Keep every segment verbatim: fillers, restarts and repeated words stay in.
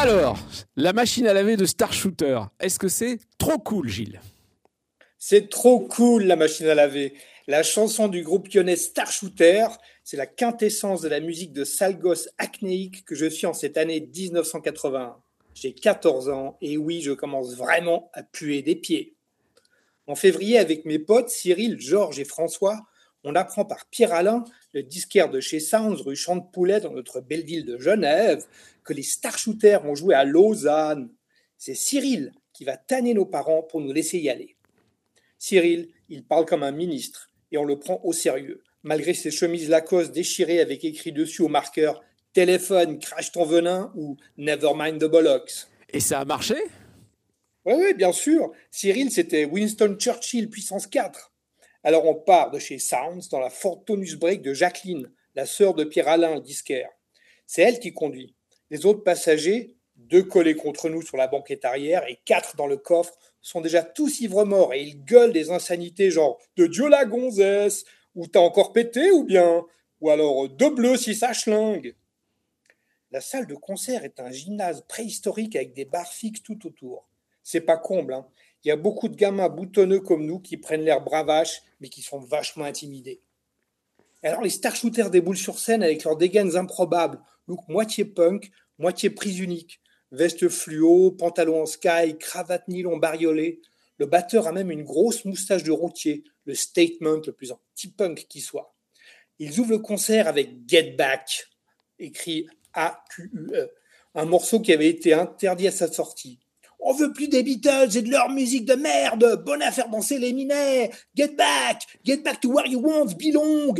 Alors, la machine à laver de Star Shooter, est-ce que c'est trop cool, Gilles? C'est trop cool la machine à laver. La chanson du groupe lyonnais Star Shooter, c'est la quintessence de la musique de sale gosse acnéique que je suis en cette année dix-neuf cent quatre-vingt-un. J'ai quatorze ans et oui, je commence vraiment à puer des pieds. En février, avec mes potes Cyril, Georges et François, on apprend par Pierre Alain, le disquaire de chez Sounds rue Champ de Poulet dans notre belle ville de Genève, que les Star Shooters vont jouer à Lausanne. C'est Cyril qui va tanner nos parents pour nous laisser y aller. Cyril, il parle comme un ministre et on le prend au sérieux, malgré ses chemises Lacoste déchirées avec écrit dessus au marqueur « Téléphone, crache ton venin » ou « Never mind the bollocks ». Et ça a marché? Oui, oui, bien sûr. Cyril, c'était Winston Churchill puissance quatre. Alors on part de chez Sounds dans la Ford Taunus Break de Jacqueline, la sœur de Pierre Alain, le disquaire. C'est elle qui conduit. Les autres passagers, deux collés contre nous sur la banquette arrière et quatre dans le coffre, sont déjà tous ivres-morts et ils gueulent des insanités genre « De Dieu la gonzesse » ou « T'as encore pété ou bien ?» ou alors « Deux bleus si ça schlingue ». La salle de concert est un gymnase préhistorique avec des barres fixes tout autour. C'est pas comble, hein. Il y a beaucoup de gamins boutonneux comme nous qui prennent l'air bravache, mais qui sont vachement intimidés. Et alors les Star Shooters déboulent sur scène avec leurs dégaines improbables, look moitié punk, moitié prise unique, veste fluo, pantalon en sky, cravate nylon bariolée. Le batteur a même une grosse moustache de routier, le statement le plus anti-punk qui soit. Ils ouvrent le concert avec Get Back, écrit A Q U E, un morceau qui avait été interdit à sa sortie. On veut plus des Beatles et de leur musique de merde. Bonne à faire danser les minets. Get back, get back to where you once belong.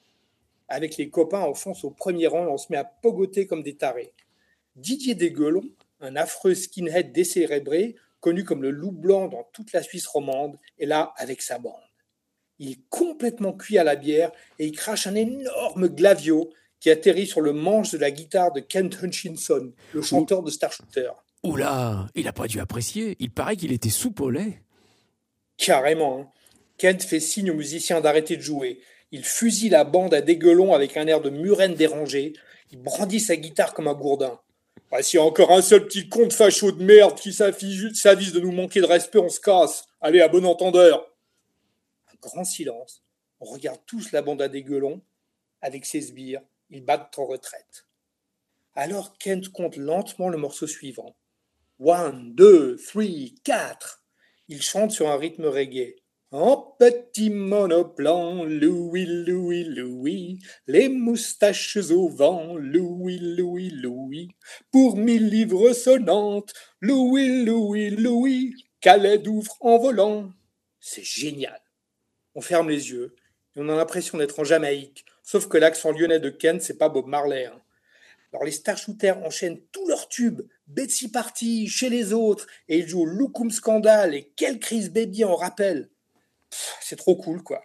Avec les copains, on fonce au premier rang et on se met à pogoter comme des tarés. Didier Desguelons, un affreux skinhead décérébré, connu comme le loup blanc dans toute la Suisse romande, est là avec sa bande. Il est complètement cuit à la bière et il crache un énorme glavio qui atterrit sur le manche de la guitare de Kent Hutchinson, le chanteur de Star Shooter. Oula, il n'a pas dû apprécier. Il paraît qu'il était soupe au lait. Carrément. Hein. Kent fait signe aux musiciens d'arrêter de jouer. Il fusille la bande à Desguelons avec un air de murène dérangé. Il brandit sa guitare comme un gourdin. Ah, s'il y a encore un seul petit con de facho de merde qui s'avise de nous manquer de respect, on se casse. Allez, à bon entendeur. Un grand silence. On regarde tous la bande à Desguelons. Avec ses sbires, ils battent en retraite. Alors Kent compte lentement le morceau suivant. One, deux, three, quatre. Il chante sur un rythme reggae. En petit monoplan, Louis, Louis, Louis, les moustaches au vent, Louis, Louis, Louis, pour mille livres sonnantes, Louis, Louis, Louis, Calais d'ouvre en volant. C'est génial. On ferme les yeux et on a l'impression d'être en Jamaïque, sauf que l'accent lyonnais de Kent, c'est pas Bob Marley. Hein. Alors les Star Shooters enchaînent tous leurs tubes, Betsy Party, Chez les autres, et ils jouent Loukoum Scandale et Quel Chris Baby en rappel. Pff, c'est trop cool, quoi.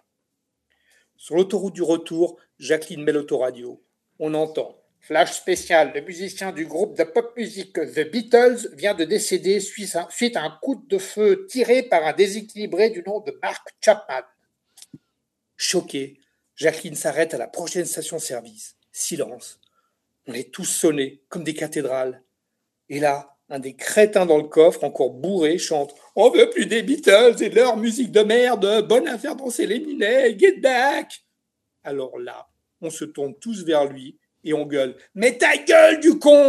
Sur l'autoroute du retour, Jacqueline met l'autoradio. On entend. Flash spécial, le musicien du groupe de pop music The Beatles vient de décéder suite à un coup de feu tiré par un déséquilibré du nom de Mark Chapman. Choquée, Jacqueline s'arrête à la prochaine station-service. Silence. On est tous sonnés, comme des cathédrales. Et là, un des crétins dans le coffre, encore bourré, chante « On veut plus des Beatles et de leur musique de merde, bonne à faire danser les minets, get back !» Alors là, on se tourne tous vers lui et on gueule « Mais ta gueule, du con !»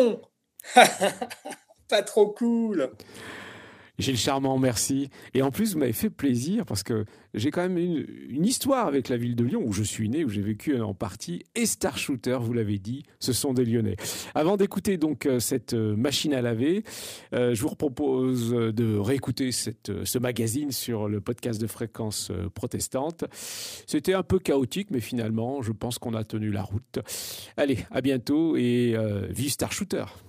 Pas trop cool. Gilles Charmant, merci. Et en plus, vous m'avez fait plaisir parce que j'ai quand même une, une histoire avec la ville de Lyon où je suis né, où j'ai vécu en partie. Et Star Shooter, vous l'avez dit, ce sont des Lyonnais. Avant d'écouter donc cette machine à laver, euh, je vous propose de réécouter cette, ce magazine sur le podcast de Fréquence Protestante. C'était un peu chaotique, mais finalement, je pense qu'on a tenu la route. Allez, à bientôt et euh, vive Star Shooter.